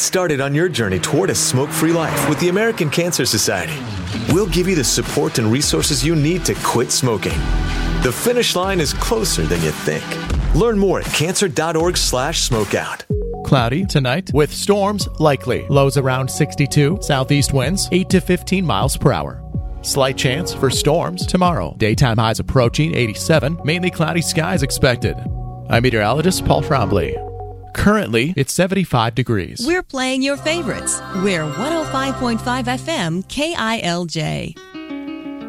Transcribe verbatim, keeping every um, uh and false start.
Started on your journey toward a smoke-free life with the American Cancer Society. We'll give you the support and resources you need to quit smoking. The finish line is closer than you think. Learn more at cancer.org slash smokeout. Cloudy tonight with storms likely. Lows around sixty-two. Southeast winds eight to fifteen miles per hour. Slight chance for storms tomorrow. Daytime highs approaching eighty-seven. Mainly cloudy skies expected. I'm meteorologist Paul Trombley. Currently, it's seventy-five degrees. We're playing your favorites. We're one oh five point five F M K I L J.